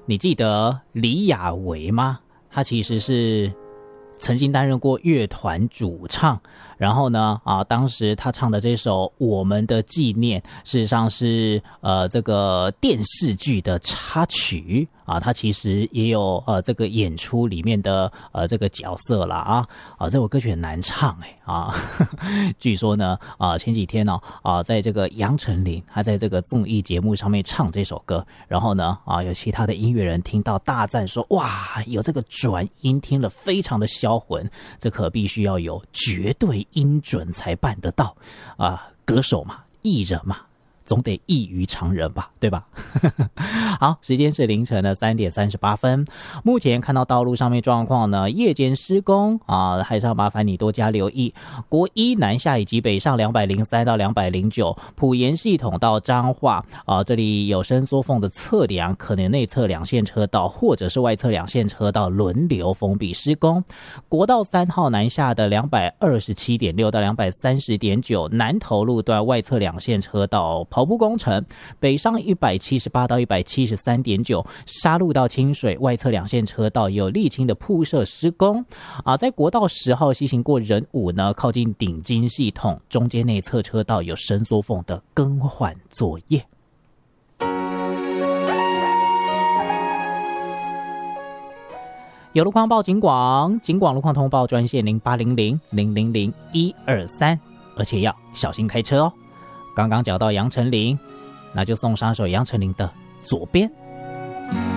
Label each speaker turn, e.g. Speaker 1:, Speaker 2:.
Speaker 1: 你记得李亚维吗？他其实是曾经担任过乐团主唱，然后呢当时他唱的这首《我们的纪念》事实上是这个电视剧的插曲啊，他其实也有这个演出里面的这个角色啦这首歌曲很难唱据说呢前几天在这个杨丞琳他在这个综艺节目上面唱这首歌，然后呢有其他的音乐人听到大赞说，哇，有这个转音听了非常的销魂，这可必须要有绝对音准才办得到歌手嘛，艺人嘛，总得异于常人吧，对吧？好，时间是凌晨的3点38分。目前看到道路上面状况呢，夜间施工还是要麻烦你多加留意。国一南下以及北上203到209，埔盐系统到彰化这里有伸缩缝的测量，可能内侧两线车道或者是外侧两线车道轮流封闭施工。国道3号南下的227.6到230.9，南投路段外侧两线车道跑步工程，北上178到173.9，沙鹿到清水外侧两线车道有沥青的铺设施工在国道10号西行过仁武呢，靠近顶金系统中间内侧车道有伸缩缝的更换作业。有路况报警广路况通报专线0800-000-123，而且要小心开车哦。刚刚讲到杨丞琳，那就送上首杨丞琳的《左边》。